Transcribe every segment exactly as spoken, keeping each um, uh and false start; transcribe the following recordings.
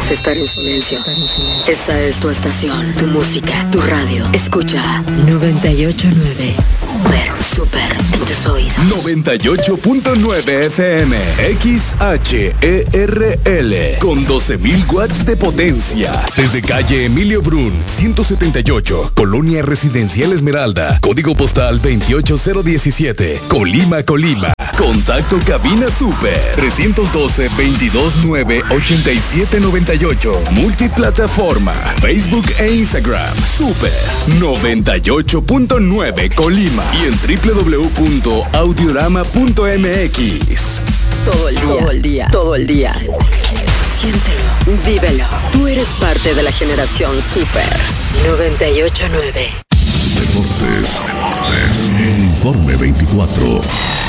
Podemos estar en silencio. Esta es tu estación, tu música, tu radio. Escucha noventa y ocho punto nueve. Poder Super en tus oídos. noventa y ocho punto nueve F M. X H E R L. Con doce mil watts de potencia. Desde calle Emilio Brun, ciento setenta y ocho. Colonia Residencial Esmeralda. Código postal veintiocho mil diecisiete. Colima, Colima. Contacto cabina super. trescientos doce, veintidós nueve, ochenta y siete noventa y ocho. Multiplataforma. Facebook e Instagram. Super noventa y ocho punto nueve Colima. Y en doble u doble u doble u punto audiorama punto m x. Todo el día, todo el día, todo el día. Siéntelo, vívelo. Tú eres parte de la generación Super noventa y ocho punto nueve. Deportes, Deportes. Informe veinticuatro.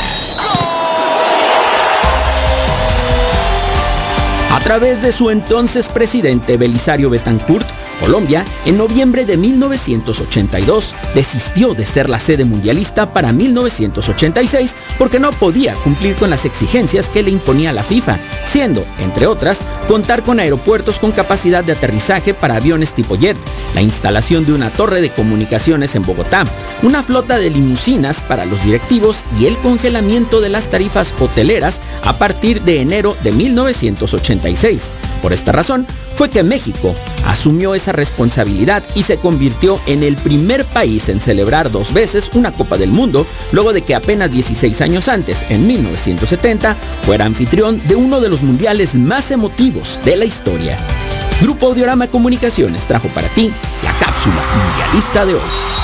A través de su entonces presidente Belisario Betancourt, Colombia, en noviembre de mil novecientos ochenta y dos, desistió de ser la sede mundialista para mil novecientos ochenta y seis porque no podía cumplir con las exigencias que le imponía la FIFA, siendo, entre otras, contar con aeropuertos con capacidad de aterrizaje para aviones tipo jet, la instalación de una torre de comunicaciones en Bogotá, una flota de limusinas para los directivos y el congelamiento de las tarifas hoteleras a partir de enero de mil novecientos ochenta y seis. Por esta razón, fue que México asumió esa responsabilidad y se convirtió en el primer país en celebrar dos veces una Copa del Mundo, luego de que apenas dieciséis años antes, en mil novecientos setenta, fuera anfitrión de uno de los mundiales más emotivos de la historia. Grupo Audiorama Comunicaciones trajo para ti la cápsula mundialista de hoy.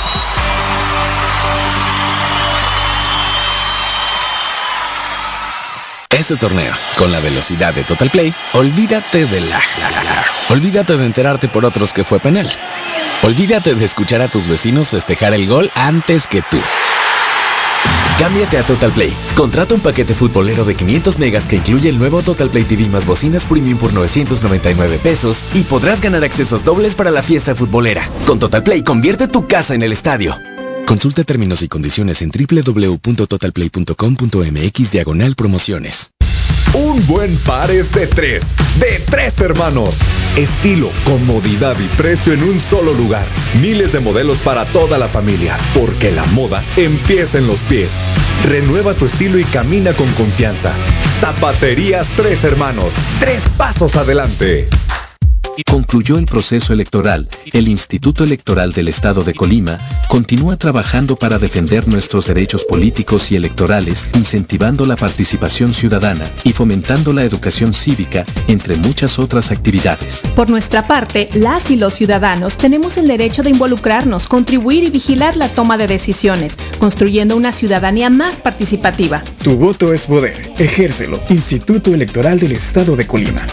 Este torneo, con la velocidad de Total Play, olvídate de la, la, la, la. Olvídate de enterarte por otros que fue penal. Olvídate de escuchar a tus vecinos festejar el gol antes que tú. Cámbiate a Total Play. Contrata un paquete futbolero de quinientos megas que incluye el nuevo Total Play T V más bocinas premium por novecientos noventa y nueve pesos y podrás ganar accesos dobles para la fiesta futbolera. Con Total Play, convierte tu casa en el estadio. Consulta términos y condiciones en doble u doble u doble u punto total play punto com punto m x diagonal promociones. Un buen par es de tres, de tres hermanos. Estilo, comodidad y precio en un solo lugar. Miles de modelos para toda la familia, porque la moda empieza en los pies. Renueva tu estilo y camina con confianza. Zapaterías Tres Hermanos, tres pasos adelante. Concluyó el proceso electoral. El Instituto Electoral del Estado de Colima continúa trabajando para defender nuestros derechos políticos y electorales, incentivando la participación ciudadana y fomentando la educación cívica, entre muchas otras actividades. Por nuestra parte, las y los ciudadanos tenemos el derecho de involucrarnos, contribuir y vigilar la toma de decisiones, construyendo una ciudadanía más participativa. Tu voto es poder. Ejércelo. Instituto Electoral del Estado de Colima.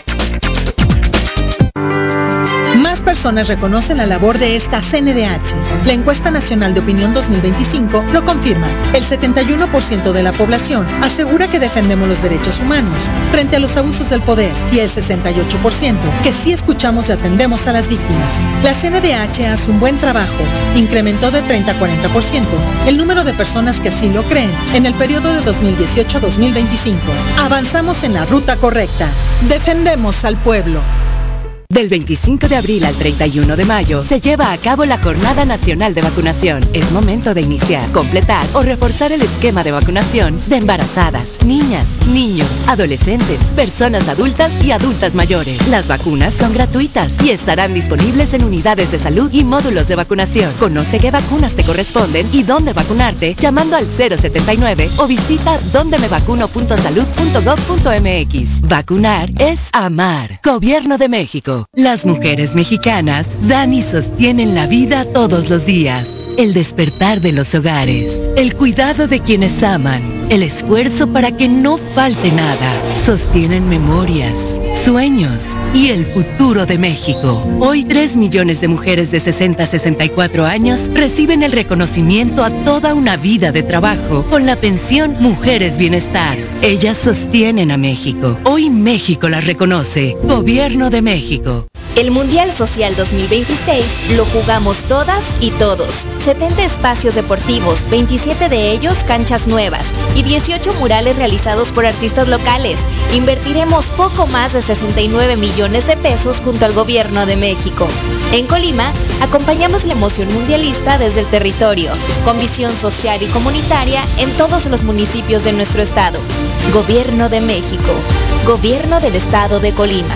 Más personas reconocen la labor de esta C N D H. La encuesta nacional de opinión dos mil veinticinco lo confirma. El setenta y uno por ciento de la población asegura que defendemos los derechos humanos frente a los abusos del poder y el sesenta y ocho por ciento que sí escuchamos y atendemos a las víctimas. La C N D H hace un buen trabajo. Incrementó de treinta a cuarenta por ciento el número de personas que sí lo creen en el periodo de dos mil dieciocho a dos mil veinticinco. Avanzamos en la ruta correcta. Defendemos al pueblo. Del veinticinco de abril al treinta y uno de mayo se lleva a cabo la Jornada Nacional de Vacunación. Es momento de iniciar, completar o reforzar el esquema de vacunación de embarazadas, niñas, niños, adolescentes, personas adultas y adultas mayores. Las vacunas son gratuitas y estarán disponibles en unidades de salud y módulos de vacunación. Conoce qué vacunas te corresponden y dónde vacunarte llamando al cero setenta y nueve o visita donde me vacuno punto salud punto gov punto m x. Vacunar es amar. Gobierno de México. Las mujeres mexicanas dan y sostienen la vida todos los días. El despertar de los hogares, el cuidado de quienes aman, el esfuerzo para que no falte nada. Sostienen memorias, sueños y el futuro de México. Hoy tres millones de mujeres de sesenta a sesenta y cuatro años reciben el reconocimiento a toda una vida de trabajo con la pensión Mujeres Bienestar. Ellas sostienen a México. Hoy México las reconoce. Gobierno de México. El Mundial Social dos mil veintiséis lo jugamos todas y todos. setenta espacios deportivos, veintisiete de ellos canchas nuevas y dieciocho murales realizados por artistas locales. Invertiremos poco más de sesenta y nueve millones de pesos junto al Gobierno de México. En Colima, acompañamos la emoción mundialista desde el territorio, con visión social y comunitaria en todos los municipios de nuestro estado. Gobierno de México. Gobierno del Estado de Colima.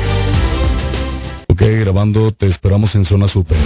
Ok, grabando, te esperamos en Zona Super.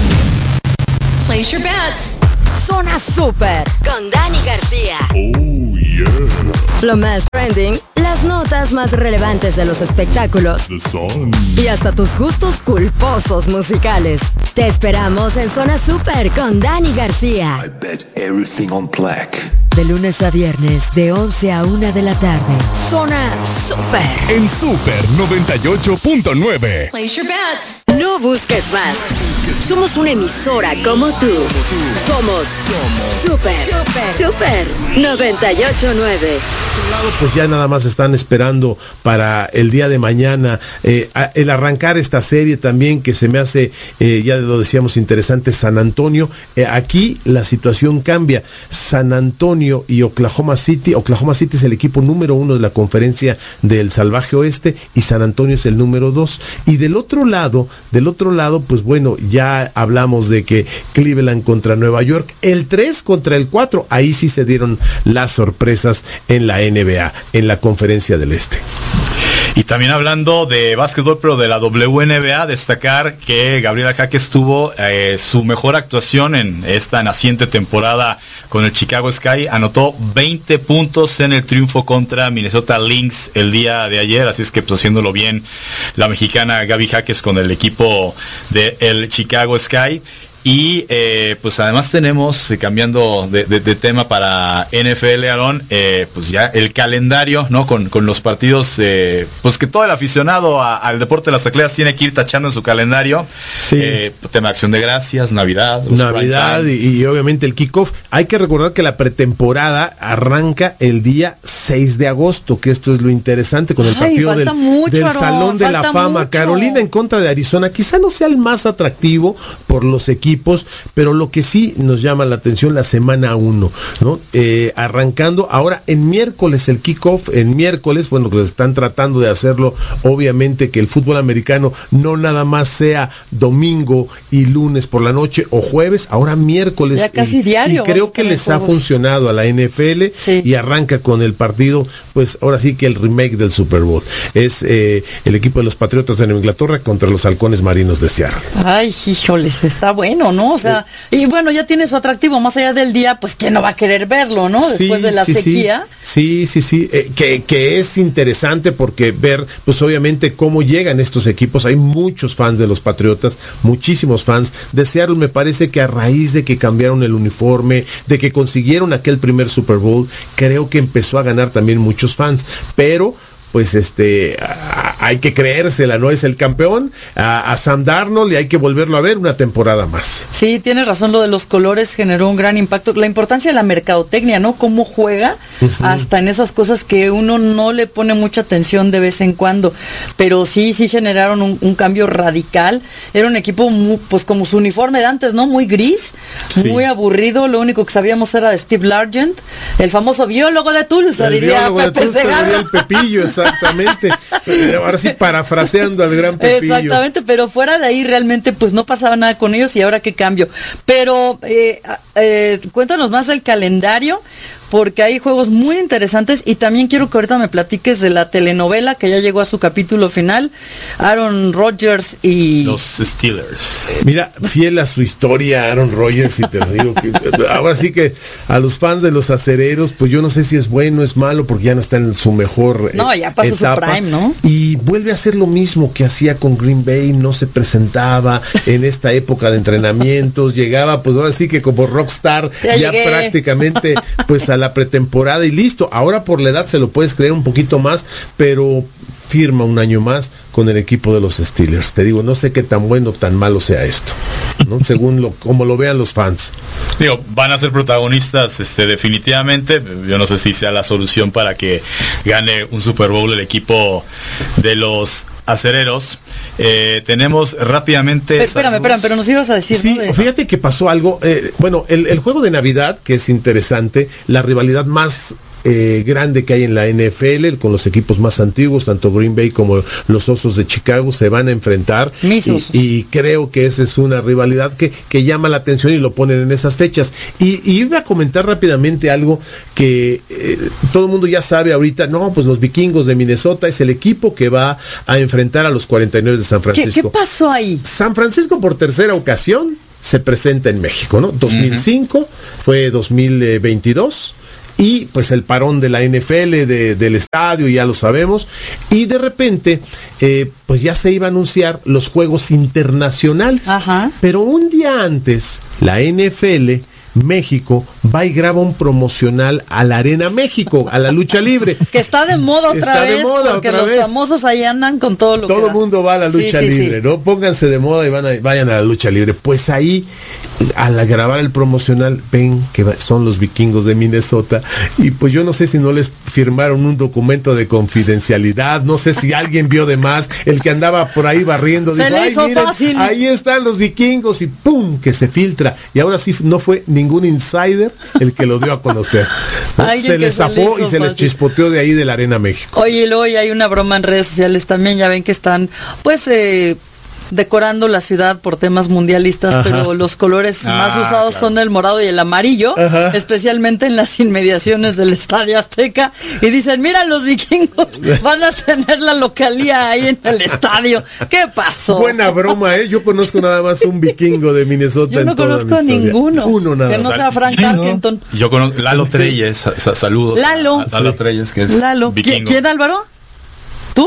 Place your bets. Zona Super con Dani García. Oh, yeah. Lo más trending, las notas más relevantes de los espectáculos. The Sun. Y hasta tus gustos culposos musicales. Te esperamos en Zona Super con Dani García. I bet everything on black. De lunes a viernes, de once a una de la tarde. Zona Super. En Super noventa y ocho punto nueve. Place your bets. No busques más. Somos una emisora como tú. Somos Super, Super, Super noventa y ocho punto nueve. Pues ya nada más están esperando para el día de mañana eh, a, el arrancar esta serie también que se me hace, eh, ya lo decíamos, interesante, San Antonio. Eh, aquí la situación cambia. San Antonio y Oklahoma City. Oklahoma City es el equipo número uno de la conferencia del Salvaje Oeste y San Antonio es el número dos. Y del otro lado, del otro lado, pues bueno, ya hablamos de que Cleveland contra Nueva York, el tres contra el cuatro, ahí sí se dieron las sorpresas en la N B A, en la Conferencia del Este. Y también hablando de básquetbol, pero de la W N B A, destacar que Gabriela Jaques tuvo eh, su mejor actuación en esta naciente temporada con el Chicago Sky. Anotó veinte puntos en el triunfo contra Minnesota Lynx el día de ayer, así es que pues haciéndolo bien la mexicana Gaby Jaques con el equipo del Chicago Sky. Y eh, pues además tenemos, eh, cambiando de, de, de tema para N F L, Aarón, eh, pues ya el calendario, ¿no? Con, con los partidos, eh, pues que todo el aficionado a, al deporte de las atletas tiene que ir tachando en su calendario. Sí. Eh, tema de Acción de Gracias, Navidad. Navidad y, y obviamente el kickoff. Hay que recordar que la pretemporada arranca el día seis de agosto, que esto es lo interesante con el Ay, partido del, mucho, del Salón de la Fama. Mucho. Carolina en contra de Arizona. Quizá no sea el más atractivo por los equipos, pero lo que sí nos llama la atención la semana uno, ¿no? Eh, arrancando ahora en miércoles el kickoff, en miércoles, bueno, que están tratando de hacerlo, obviamente que el fútbol americano no nada más sea domingo y lunes por la noche o jueves, ahora miércoles. Ya casi y, diario. Y creo que les juegos. ha funcionado a la N F L sí. Y arranca con el partido, pues ahora sí que el remake del Super Bowl. Es eh, el equipo de los Patriotas de Nueva Inglaterra contra los Halcones Marinos de Seattle. Ay, híjoles, está bueno, ¿no? O sea, sí. Y bueno, ya tiene su atractivo, más allá del día, pues ¿quién no va a querer verlo, no? Después sí, de la sí, sequía. Sí, sí, sí, eh, que, que es interesante porque ver, pues obviamente cómo llegan estos equipos. Hay muchos fans de los Patriotas, muchísimos fans. De Seattle me parece que a raíz de que cambiaron el uniforme, de que consiguieron aquel primer Super Bowl, creo que empezó a ganar también muchos fans, pero pues este a, hay que creérsela, ¿no? Es el campeón, a, a Sam Darnold, y hay que volverlo a ver una temporada más. Sí, tienes razón, lo de los colores generó un gran impacto. La importancia de la mercadotecnia, ¿no? Cómo juega, uh-huh. Hasta en esas cosas que uno no le pone mucha atención de vez en cuando, pero sí, sí generaron un, un cambio radical. Era un equipo muy, pues como su uniforme de antes, ¿no? Muy gris, sí. Muy aburrido, lo único que sabíamos era de Steve Largent, el famoso biólogo de Tulsa, el diría Pepe Tulsa, Segarra. Diría el Pepillo, exactamente. Ahora sí, parafraseando al gran Pepillo. Exactamente, pero fuera de ahí realmente pues no pasaba nada con ellos y ahora qué cambio. Pero eh, eh, cuéntanos más del calendario, porque hay juegos muy interesantes y también quiero que ahorita me platiques de la telenovela que ya llegó a su capítulo final, Aaron Rodgers y los Steelers. Mira, fiel a su historia Aaron Rodgers, y te digo que ahora sí que a los fans de los acereros, pues yo no sé si es bueno o es malo porque ya no está en su mejor No, ya pasó etapa, su prime, ¿no? Y vuelve a hacer lo mismo que hacía con Green Bay, no se presentaba en esta época de entrenamientos, llegaba pues ahora sí que como rockstar, ya, ya prácticamente pues a la pretemporada y listo. Ahora por la edad se lo puedes creer un poquito más, pero firma un año más con el equipo de los Steelers. Te digo, no sé qué tan bueno o tan malo sea esto, ¿no? Según lo, como lo vean los fans. Digo, van a ser protagonistas, este, definitivamente. Yo no sé si sea la solución para que gane un Super Bowl el equipo de los acereros. Eh, tenemos rápidamente... Pero, espérame, espérame, pero nos ibas a decir... Sí, ¿no? de... fíjate que pasó algo, eh, bueno, el, el juego de Navidad, que es interesante, la rivalidad más eh, grande que hay en la N F L, con los equipos más antiguos, tanto Green Bay como los Osos de Chicago, se van a enfrentar, y, y creo que esa es una rivalidad que, que llama la atención y lo ponen en esas fechas. Y, y iba a comentar rápidamente algo que eh, todo el mundo ya sabe ahorita, no, pues los Vikingos de Minnesota es el equipo que va a enfrentar a los cuarenta y nueve de San Francisco. ¿Qué, qué pasó ahí? San Francisco por tercera ocasión se presenta en México, ¿no? dos mil cinco, uh-huh. Fue dos mil veintidós, y pues el parón de la N F L, de, del estadio, ya lo sabemos, y de repente, eh, pues ya se iba a anunciar los juegos internacionales. Ajá. Pero un día antes, la N F L México va y graba un promocional a la Arena México, a la lucha libre. Que está de moda otra está vez, de moda porque otra los vez. famosos ahí andan con todo lo todo que el mundo va a la lucha sí, sí, libre, sí. ¿no? Pónganse de moda y van a, vayan a la lucha libre. Pues ahí, al grabar el promocional, ven que son los Vikingos de Minnesota, y pues yo no sé si no les firmaron un documento de confidencialidad, no sé si alguien vio de más, el que andaba por ahí barriendo, dijo, ay, miren, fácil. Ahí están los Vikingos, y pum, que se filtra, y ahora sí no fue ningún insider el que lo dio a conocer. Se les zafó y se les chispoteó de ahí de la Arena México. Oye, y luego ya hay una broma en redes sociales también, ya ven que están, pues, eh, decorando la ciudad por temas mundialistas, ajá, pero los colores ah, más usados claro. son el morado y el amarillo, ajá, especialmente en las inmediaciones del Estadio Azteca, y dicen, mira, los Vikingos van a tener la localía ahí en el estadio. ¿Qué pasó? Buena broma, ¿eh? Yo conozco nada más un vikingo de Minnesota. Yo no en toda conozco a ninguno. Uno nada. Que no sea Frank sí, Tarkenton. ¿no? Yo conozco Lalo Treyes, sa saludos. Lalo. A, a Lalo Treyes, que es Lalo. vikingo. ¿Quién, Álvaro? ¿Tú?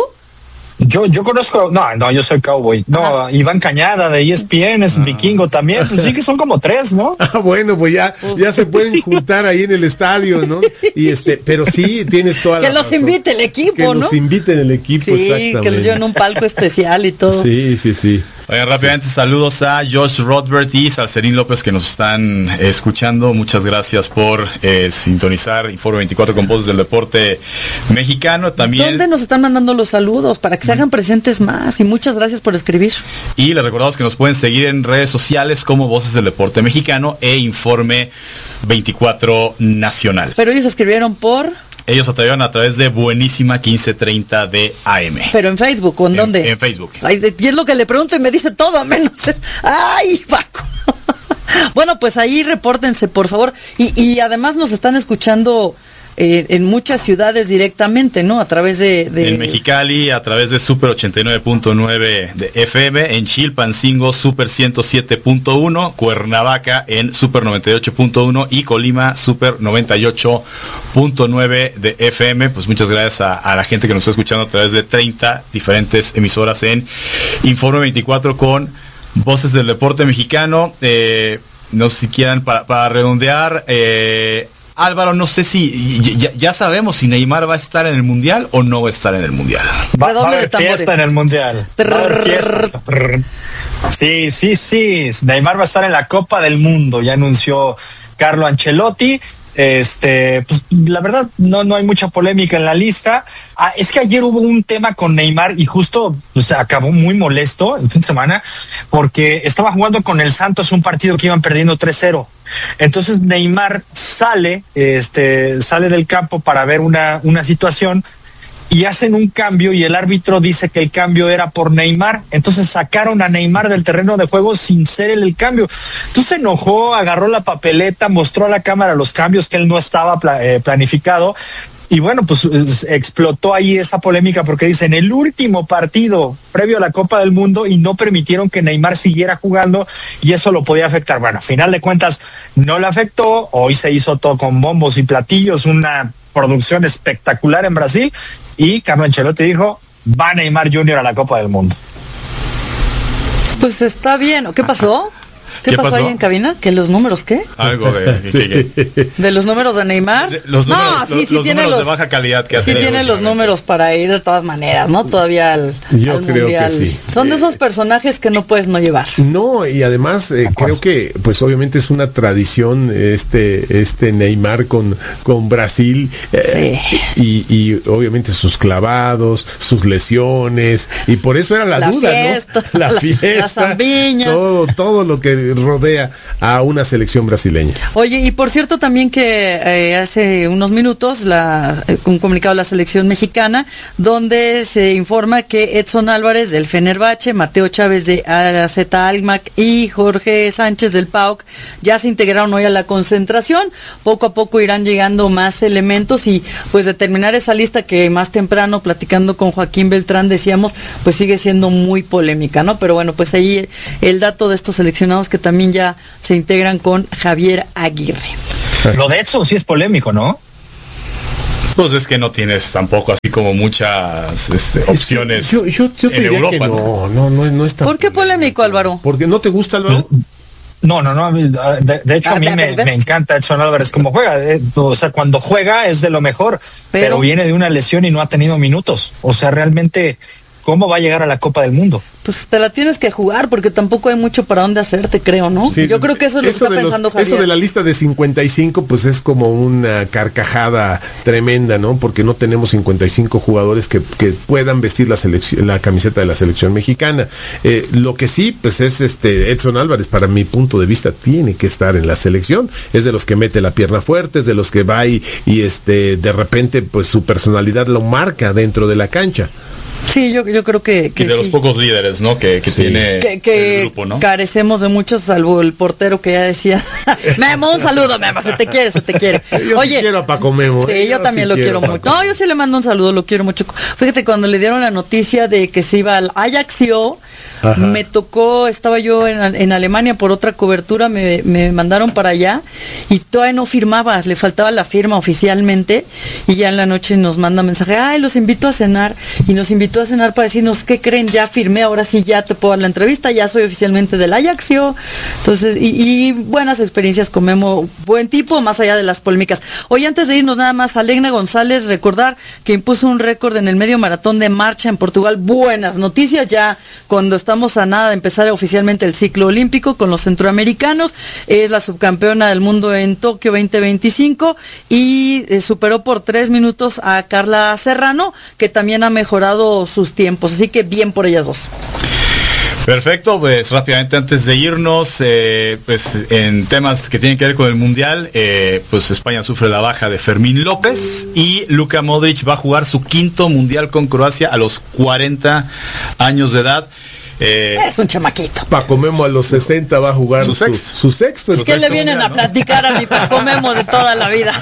Yo, yo conozco, no, no, yo soy cowboy. No, ah. Iván Cañada de E S P N es un ah. vikingo también. Pues sí que son como tres, ¿no? Ah, bueno, pues ya, ya se pueden juntar ahí en el estadio, ¿no? Y este, pero sí, tienes toda que la los razón. invite el equipo, que ¿no? Que los inviten el equipo, sí, exactamente. que los lleven un palco especial y todo. Sí, sí, sí. Oigan, rápidamente sí. Saludos a Josh Rodbert y Salcerín López que nos están eh, escuchando. Muchas gracias por eh, sintonizar Informe veinticuatro con Voces del Deporte Mexicano. También. ¿Dónde nos están mandando los saludos? Para que se hagan presentes más. Y muchas gracias por escribir. Y les recordamos que nos pueden seguir en redes sociales como Voces del Deporte Mexicano e Informe veinticuatro Nacional. Pero ellos escribieron por... Ellos atrayeron a través de Buenísima quince treinta de A M. ¿Pero en Facebook o en, en dónde? En Facebook. Ay, y es lo que le pregunto y me dice todo a menos. ¡Ay, Paco! Bueno, pues ahí repórtense, por favor. Y, y además nos están escuchando eh, en muchas ciudades directamente, ¿no? A través de, de... En Mexicali, a través de Super ochenta y nueve punto nueve de F M, en Chilpancingo, Super ciento siete punto uno, Cuernavaca en Super noventa y ocho punto uno y Colima, Super noventa y ocho punto nueve de F M. Pues muchas gracias a, a la gente que nos está escuchando a través de treinta diferentes emisoras en Informe veinticuatro con Voces del Deporte Mexicano. Eh, no sé si quieran, para, para redondear, eh, Álvaro, no sé si ya, ya sabemos si Neymar va a estar en el Mundial o no va a estar en el Mundial. Va, va a haber fiesta en el Mundial. Va a haber fiesta. Sí, sí, sí. Neymar va a estar en la Copa del Mundo. Ya anunció Carlo Ancelotti. Este, pues la verdad no no hay mucha polémica en la lista. Ah, es que ayer hubo un tema con Neymar y justo pues, acabó muy molesto el fin de semana porque estaba jugando con el Santos un partido que iban perdiendo tres cero. Entonces Neymar sale, este, sale del campo para ver una una situación y hacen un cambio y el árbitro dice que el cambio era por Neymar. Entonces sacaron a Neymar del terreno de juego sin ser él el cambio. Entonces se enojó, agarró la papeleta, mostró a la cámara los cambios que él no estaba pla- eh, planificado. Y bueno, pues explotó ahí esa polémica porque dicen el último partido previo a la Copa del Mundo y no permitieron que Neymar siguiera jugando y eso lo podía afectar. Bueno, a final de cuentas no le afectó. Hoy se hizo todo con bombos y platillos, una producción espectacular en Brasil y Carlo Ancelotti dijo, va Neymar junior a la Copa del Mundo. Pues está bien. ¿Qué pasó? ¿Qué, ¿Qué pasó, pasó ahí en cabina? ¿Que los números qué? Algo de... que, que, ¿De los números de Neymar? De, los números, no, sí, los, sí los tiene números los, de baja calidad que sí tiene los números para ir de todas maneras, ¿no? Todavía al, Yo al creo mundial. que sí. Son de esos personajes que no puedes no llevar. No, y además eh, creo que pues obviamente es una tradición este este Neymar con, con Brasil eh, sí. y, y obviamente sus clavados, sus lesiones, y por eso era la, la duda, fiesta, ¿no? La, la fiesta, la todo, todo lo que rodea a una selección brasileña. Oye, y por cierto también que eh, hace unos minutos la, un comunicado de la selección mexicana donde se informa que Edson Álvarez del Fenerbahce, Mateo Chávez de A Z Alkmaar y Jorge Sánchez del P A O K ya se integraron hoy a la concentración. Poco a poco irán llegando más elementos y pues de terminar esa lista que más temprano platicando con Joaquín Beltrán decíamos pues sigue siendo muy polémica, ¿no? Pero bueno, pues ahí el dato de estos seleccionados que también ya se integran con Javier Aguirre. Lo de Edson sí es polémico, ¿no? Pues es que no tienes tampoco así como muchas este, opciones. Yo, yo, yo te en diría Europa, que no, no, no, no es tan ¿Por qué polémico, Álvaro? ¿Porque no te gusta, Álvaro? No, no, no. De, de hecho, a mí me, me encanta Edson Álvarez como juega. O sea, cuando juega es de lo mejor, pero, pero viene de una lesión y no ha tenido minutos. O sea, realmente, ¿cómo va a llegar a la Copa del Mundo? Pues te la tienes que jugar porque tampoco hay mucho para dónde hacerte, creo, ¿no? Sí, yo creo que eso es lo eso que está pensando los, Javier. Eso de la lista de cincuenta y cinco pues es como una carcajada tremenda, ¿no? Porque no tenemos cincuenta y cinco jugadores que, que puedan vestir la selección, la camiseta de la selección mexicana. Eh, lo que sí, pues es este Edson Álvarez, para mi punto de vista, tiene que estar en la selección. Es de los que mete la pierna fuerte, es de los que va y, y este de repente pues su personalidad lo marca dentro de la cancha. Sí, yo, yo creo que, que y de sí. los pocos líderes, ¿no? Que, que sí. tiene que, que el grupo, ¿no? Carecemos de muchos, salvo el portero que ya decía, Memo, un saludo, Memo, se te quiere, se te quiere. Yo Oye, sí quiero a Paco Memo. Sí, ¿eh? yo, yo también sí lo quiero, quiero mucho. No, yo sí le mando un saludo, lo quiero mucho. Fíjate, cuando le dieron la noticia de que se iba al Ajaxio, Ajá. me tocó, estaba yo en, en Alemania por otra cobertura, me, me mandaron para allá y todavía no firmaba, le faltaba la firma oficialmente y ya en la noche nos manda mensaje, ay, los invito a cenar, y nos invitó a cenar para decirnos, ¿qué creen? Ya firmé, ahora sí ya te puedo dar la entrevista, ya soy oficialmente del Ajaxio. Entonces, y, y buenas experiencias con Memo, buen tipo, más allá de las polémicas. Hoy antes de irnos nada más, Alegne González, recordar que impuso un récord en el medio maratón de marcha en Portugal. Buenas noticias ya cuando estamos a nada de empezar oficialmente el ciclo olímpico con los centroamericanos. Es la subcampeona del mundo en Tokio veinte veinticinco y eh, superó por tres minutos a Carla Serrano, que también ha mejorado sus tiempos, así que bien por ellas dos. Perfecto, pues rápidamente antes de irnos, eh, pues en temas que tienen que ver con el Mundial, eh, pues España sufre la baja de Fermín López y Luka Modric va a jugar su quinto Mundial con Croacia a los cuarenta años de edad. Eh, es un chamaquito. Paco Memo a los sesenta va a jugar su sexto. Su, su sexto. ¿Qué le vienen mundial, a ¿no? platicar a mi Paco Memo de toda la vida?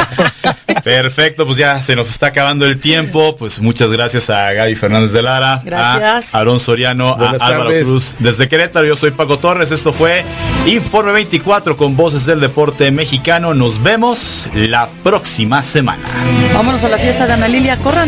Perfecto, pues ya se nos está acabando el tiempo. Pues muchas gracias a Gaby Fernández de Lara, gracias. a Aarón Soriano, Buenas a Álvaro tardes. Cruz desde Querétaro. Yo soy Paco Torres. Esto fue Informe veinticuatro con voces del deporte mexicano. Nos vemos la próxima semana. Vámonos a la fiesta de Ana Lilia, corran.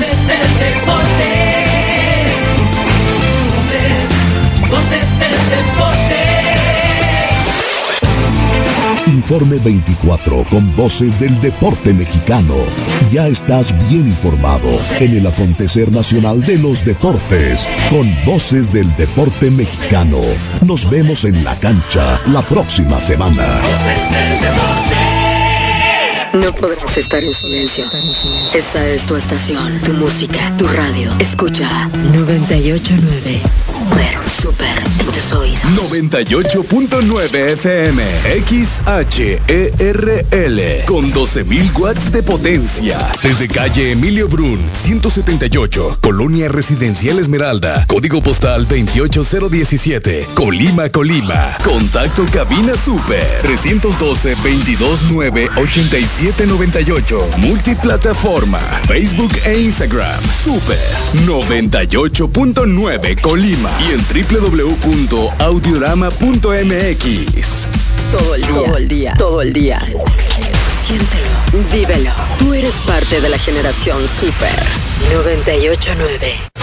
Informe veinticuatro con voces del deporte mexicano. Ya estás bien informado en el acontecer nacional de los deportes con voces del deporte mexicano. Nos vemos en la cancha la próxima semana. No podrás estar en silencio. Esta es tu estación, tu música, tu radio. Escucha noventa y ocho punto nueve. Super en tus oídos. noventa y ocho punto nueve F M X H E R L con doce mil watts de potencia. Desde calle Emilio Brun, ciento setenta y ocho, Colonia Residencial Esmeralda, código postal veintiocho cero diecisiete, Colima, Colima. Contacto cabina Super trescientos doce, veintidós nueve, ochenta y siete noventa y ocho. Multiplataforma, Facebook e Instagram. Super noventa y ocho punto nueve Colima y en doble u doble u doble u punto audiorama punto m x. Todo el día, todo el día, todo el día. Siéntelo, vívelo. Tú eres parte de la generación Super noventa y ocho punto nueve.